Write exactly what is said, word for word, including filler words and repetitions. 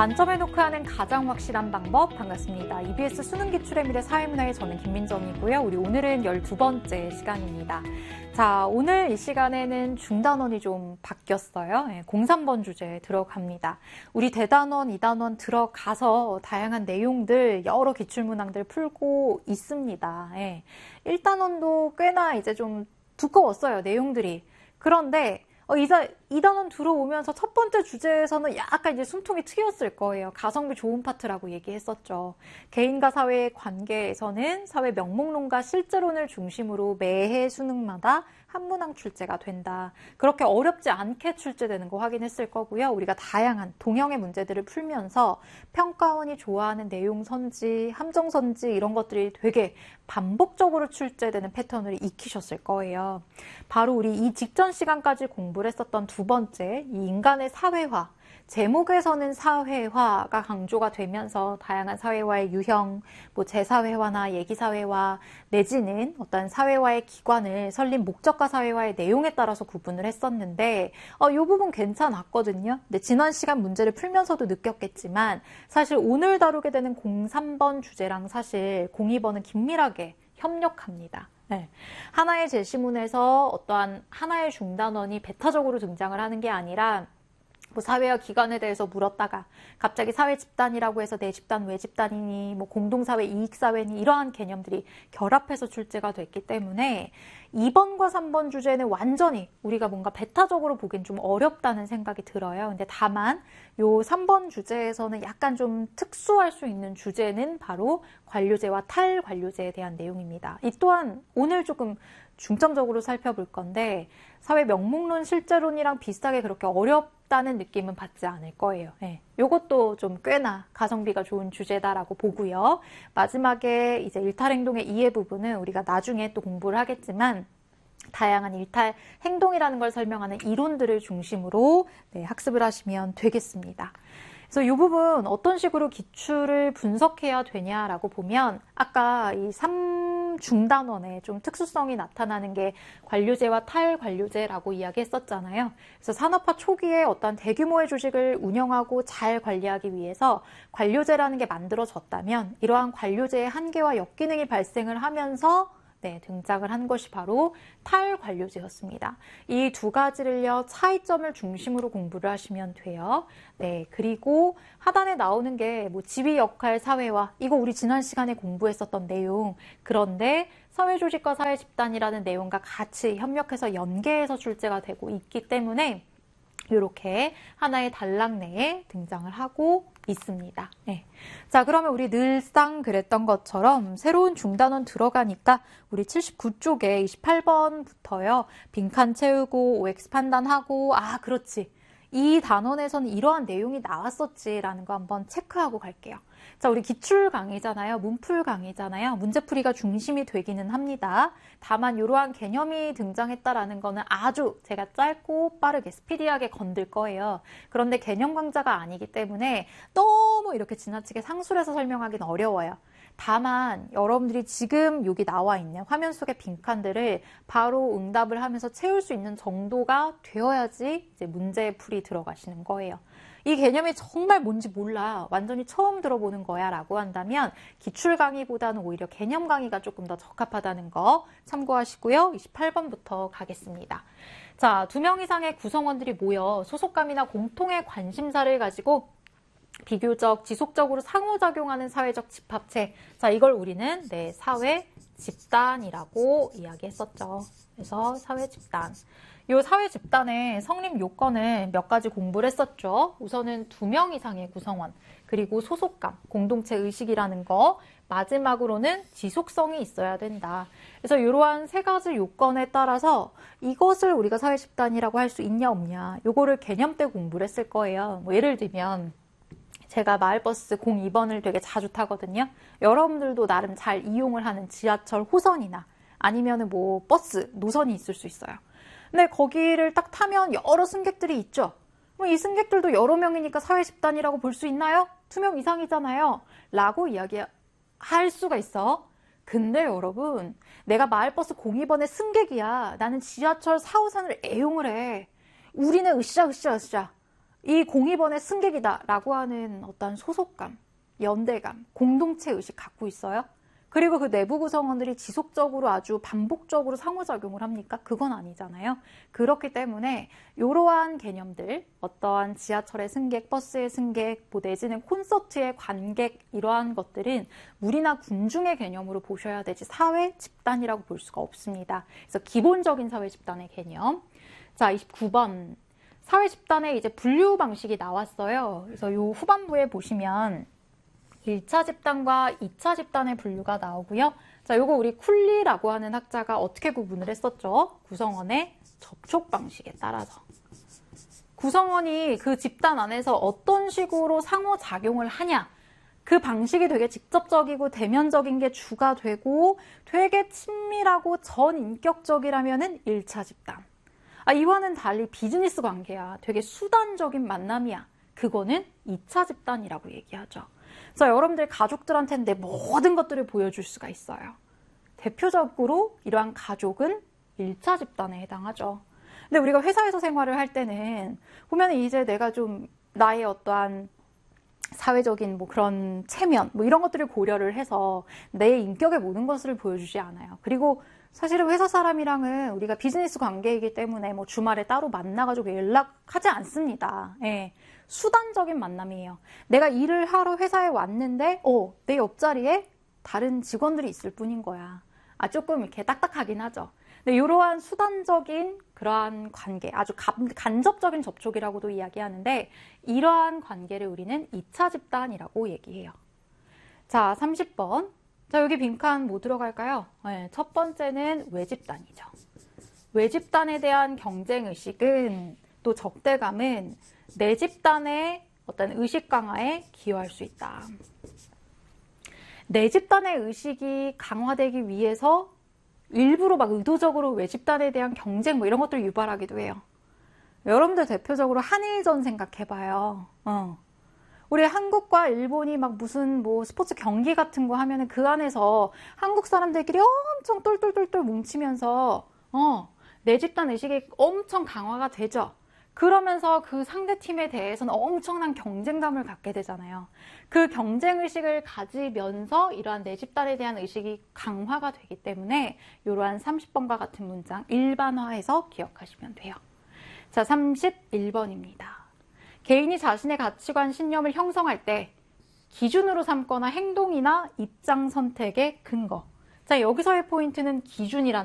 만점에 노크하는 가장 확실한 방법 반갑습니다. 이비에스 수능 기출의 미래 사회문화의 저는 김민정이고요. 우리 오늘은 열두 번째 시간입니다. 자, 오늘 이 시간에는 중단원이 좀 바뀌었어요. 네, 공삼 번 주제 들어갑니다. 우리 대단원, 이단원 들어가서 다양한 내용들, 여러 기출문항들 풀고 있습니다. 네, 일 단원도 꽤나 이제 좀 두꺼웠어요, 내용들이. 그런데 어, 이사, 이 단원 들어오면서 첫 번째 주제에서는 약간 이제 숨통이 트였을 거예요. 가성비 좋은 파트라고 얘기했었죠. 개인과 사회의 관계에서는 사회 명목론과 실제론을 중심으로 매해 수능마다 한 문항 출제가 된다. 그렇게 어렵지 않게 출제되는 거 확인했을 거고요. 우리가 다양한 동형의 문제들을 풀면서 평가원이 좋아하는 내용 선지, 함정 선지 이런 것들이 되게 반복적으로 출제되는 패턴을 익히셨을 거예요. 바로 우리 이 직전 시간까지 공부를 했었던 두 번째, 이 인간의 사회화. 제목에서는 사회화가 강조가 되면서 다양한 사회화의 유형, 뭐 제사회화나 얘기사회화 내지는 어떤 사회화의 기관을 설립 목적과 사회화의 내용에 따라서 구분을 했었는데 어, 이 부분 괜찮았거든요. 근데 지난 시간 문제를 풀면서도 느꼈겠지만 사실 오늘 다루게 되는 공삼 번 주제랑 사실 공이 번은 긴밀하게 협력합니다. 네. 하나의 제시문에서 어떠한 하나의 중단원이 배타적으로 등장을 하는 게 아니라 뭐 사회와 기관에 대해서 물었다가 갑자기 사회 집단이라고 해서 내 집단 왜 집단이니 뭐 공동사회 이익사회니 이러한 개념들이 결합해서 출제가 됐기 때문에 이 번과 삼 번 주제는 완전히 우리가 뭔가 배타적으로 보기엔 좀 어렵다는 생각이 들어요. 근데 다만 요 삼 번 주제에서는 약간 좀 특수할 수 있는 주제는 바로 관료제와 탈관료제에 대한 내용입니다. 이 또한 오늘 조금 중점적으로 살펴볼 건데 사회 명목론 실제론이랑 비슷하게 그렇게 어렵다는 느낌은 받지 않을 거예요. 네. 요것도 좀 꽤나 가성비가 좋은 주제다라고 보고요. 마지막에 이제 일탈 행동의 이해 부분은 우리가 나중에 또 공부를 하겠지만 다양한 일탈 행동이라는 걸 설명하는 이론들을 중심으로 네, 학습을 하시면 되겠습니다. 그래서 이 부분 어떤 식으로 기출을 분석해야 되냐라고 보면 아까 이 삼 중단원의 좀 특수성이 나타나는 게 관료제와 탈관료제라고 이야기했었잖아요. 그래서 산업화 초기에 어떤 대규모의 조직을 운영하고 잘 관리하기 위해서 관료제라는 게 만들어졌다면 이러한 관료제의 한계와 역기능이 발생을 하면서 네, 등장을 한 것이 바로 탈관료제였습니다. 이 두 가지를요, 차이점을 중심으로 공부를 하시면 돼요. 네, 그리고 하단에 나오는 게 뭐 지위 역할 사회화, 이거 우리 지난 시간에 공부했었던 내용. 그런데 사회조직과 사회집단이라는 내용과 같이 협력해서 연계해서 출제가 되고 있기 때문에 이렇게 하나의 단락 내에 등장을 하고 있습니다. 네. 자, 그러면 우리 늘상 그랬던 것처럼 새로운 중단원 들어가니까 우리 칠십구 쪽에 이십팔 번부터요. 빈칸 채우고 오엑스 판단하고 아, 그렇지. 이 단원에서는 이러한 내용이 나왔었지라는 거 한번 체크하고 갈게요. 자, 우리 기출 강의잖아요. 문풀 강의잖아요. 문제풀이가 중심이 되기는 합니다. 다만 이러한 개념이 등장했다라는 거는 아주 제가 짧고 빠르게 스피디하게 건들 거예요. 그런데 개념 강좌가 아니기 때문에 너무 이렇게 지나치게 상술해서 설명하기는 어려워요. 다만 여러분들이 지금 여기 나와 있는 화면 속의 빈칸들을 바로 응답을 하면서 채울 수 있는 정도가 되어야지 이제 문제풀이 들어가시는 거예요. 이 개념이 정말 뭔지 몰라. 완전히 처음 들어보는 거야 라고 한다면 기출 강의보다는 오히려 개념 강의가 조금 더 적합하다는 거 참고하시고요. 이십팔 번부터 가겠습니다. 자, 두 명 이상의 구성원들이 모여 소속감이나 공통의 관심사를 가지고 비교적 지속적으로 상호작용하는 사회적 집합체. 자, 이걸 우리는 네, 사회 집단이라고 이야기했었죠. 그래서 사회 집단. 이 사회 집단의 성립 요건을 몇 가지 공부를 했었죠. 우선은 두 명 이상의 구성원, 그리고 소속감, 공동체 의식이라는 거, 마지막으로는 지속성이 있어야 된다. 그래서 이러한 세 가지 요건에 따라서 이것을 우리가 사회 집단이라고 할 수 있냐 없냐, 요거를 개념 때 공부를 했을 거예요. 뭐 예를 들면 제가 마을버스 공이 번을 되게 자주 타거든요. 여러분들도 나름 잘 이용을 하는 지하철 호선이나 아니면은 뭐 버스 노선이 있을 수 있어요. 근데 거기를 딱 타면 여러 승객들이 있죠. 이 승객들도 여러 명이니까 사회 집단이라고 볼 수 있나요? 두 명 이상이잖아요. 라고 이야기할 수가 있어. 근데 여러분, 내가 마을버스 공이 번의 승객이야. 나는 지하철 사 호선을 애용을 해. 우리는 으쌰 으쌰 으쌰. 이 공이번의 승객이다라고 하는 어떤 소속감, 연대감, 공동체 의식 갖고 있어요? 그리고 그 내부 구성원들이 지속적으로 아주 반복적으로 상호작용을 합니까? 그건 아니잖아요. 그렇기 때문에 이러한 개념들, 어떠한 지하철의 승객, 버스의 승객, 뭐 내지는 콘서트의 관객 이러한 것들은 무리나 군중의 개념으로 보셔야 되지 사회 집단이라고 볼 수가 없습니다. 그래서 기본적인 사회 집단의 개념. 자, 이십구 번. 사회 집단의 이제 분류 방식이 나왔어요. 그래서 요 후반부에 보시면 일 차 집단과 이 차 집단의 분류가 나오고요. 자, 요거 우리 쿨리라고 하는 학자가 어떻게 구분을 했었죠? 구성원의 접촉 방식에 따라서. 구성원이 그 집단 안에서 어떤 식으로 상호작용을 하냐. 그 방식이 되게 직접적이고 대면적인 게 주가 되고 되게 친밀하고 전인격적이라면은 일 차 집단. 아, 이와는 달리 비즈니스 관계야. 되게 수단적인 만남이야. 그거는 이 차 집단이라고 얘기하죠. 그래서 여러분들 가족들한테는 내 모든 것들을 보여줄 수가 있어요. 대표적으로 이러한 가족은 일 차 집단에 해당하죠. 근데 우리가 회사에서 생활을 할 때는 보면 이제 내가 좀 나의 어떠한 사회적인 뭐 그런 체면 뭐 이런 것들을 고려를 해서 내 인격의 모든 것을 보여주지 않아요. 그리고 사실은 회사 사람이랑은 우리가 비즈니스 관계이기 때문에 뭐 주말에 따로 만나가지고 연락하지 않습니다. 예. 수단적인 만남이에요. 내가 일을 하러 회사에 왔는데 어, 내 옆자리에 다른 직원들이 있을 뿐인 거야. 아, 조금 이렇게 딱딱하긴 하죠. 근데 이러한 수단적인 그러한 관계, 아주 간, 간접적인 접촉이라고도 이야기하는데 이러한 관계를 우리는 이 차 집단이라고 얘기해요. 자, 삼십 번. 자, 여기 빈칸 뭐 들어갈까요? 네, 첫 번째는 외집단이죠. 외집단에 대한 경쟁의식은 또 적대감은 내 집단의 어떤 의식 강화에 기여할 수 있다. 내 집단의 의식이 강화되기 위해서 일부러 막 의도적으로 외집단에 대한 경쟁 뭐 이런 것들을 유발하기도 해요. 여러분들 대표적으로 한일전 생각해봐요. 어. 우리 한국과 일본이 막 무슨 뭐 스포츠 경기 같은 거 하면은 그 안에서 한국 사람들끼리 엄청 똘똘똘똘 뭉치면서 어, 내 집단 의식이 엄청 강화가 되죠. 그러면서 그 상대팀에 대해서는 엄청난 경쟁감을 갖게 되잖아요. 그 경쟁의식을 가지면서 이러한 내 집단에 대한 의식이 강화가 되기 때문에 이러한 삼십 번과 같은 문장 일반화해서 기억하시면 돼요. 자, 삼십일 번입니다. 개인이 자신의 가치관, 신념을 형성할 때 기준으로 삼거나 행동이나 입장 선택의 근거. 자, 여기서의 포인트는 기준이라는